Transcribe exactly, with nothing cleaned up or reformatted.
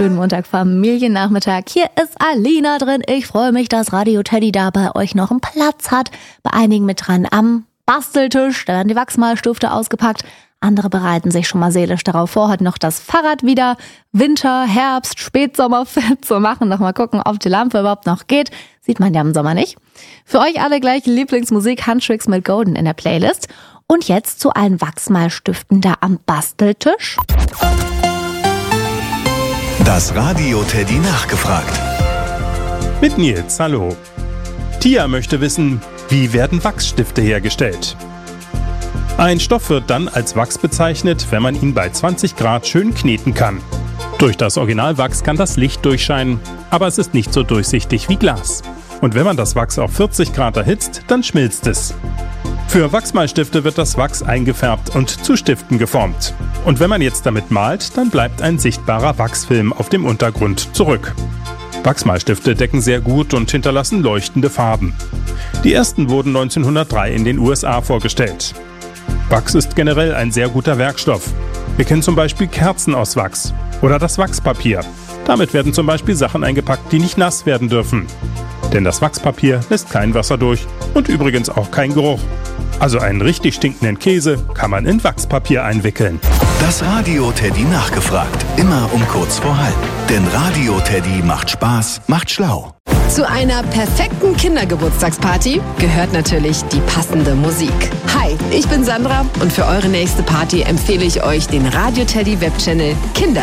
schönen Montag Familiennachmittag. Hier ist Alina drin. Ich freue mich, dass Radio Teddy da bei euch noch einen Platz hat. Bei einigen mit dran am Basteltisch. Da werden die Wachsmalstifte ausgepackt. Andere bereiten sich schon mal seelisch darauf vor, heute noch das Fahrrad wieder Winter-, Herbst-, Spätsommer fit zu machen. Noch mal gucken, ob die Lampe überhaupt noch geht. Sieht man ja im Sommer nicht. Für euch alle gleich Lieblingsmusik Handtricks mit Golden in der Playlist. Und jetzt zu allen Wachsmalstiften da am Basteltisch. Das Radio Teddy nachgefragt. Mit Nils, hallo. Tia möchte wissen, wie werden Wachsstifte hergestellt? Ein Stoff wird dann als Wachs bezeichnet, wenn man ihn bei zwanzig Grad schön kneten kann. Durch das Originalwachs kann das Licht durchscheinen, aber es ist nicht so durchsichtig wie Glas. Und wenn man das Wachs auf vierzig Grad erhitzt, dann schmilzt es. Für Wachsmalstifte wird das Wachs eingefärbt und zu Stiften geformt. Und wenn man jetzt damit malt, dann bleibt ein sichtbarer Wachsfilm auf dem Untergrund zurück. Wachsmalstifte decken sehr gut und hinterlassen leuchtende Farben. Die ersten wurden neunzehnhundertdrei in den U S A vorgestellt. Wachs ist generell ein sehr guter Werkstoff. Wir kennen zum Beispiel Kerzen aus Wachs oder das Wachspapier. Damit werden zum Beispiel Sachen eingepackt, die nicht nass werden dürfen. Denn das Wachspapier lässt kein Wasser durch und übrigens auch kein Geruch. Also einen richtig stinkenden Käse kann man in Wachspapier einwickeln. Das Radio Teddy nachgefragt. Immer um kurz vor halb. Denn Radio Teddy macht Spaß, macht schlau. Zu einer perfekten Kindergeburtstagsparty gehört natürlich die passende Musik. Hi, ich bin Sandra und für eure nächste Party empfehle ich euch den Radio Teddy Webchannel Kinder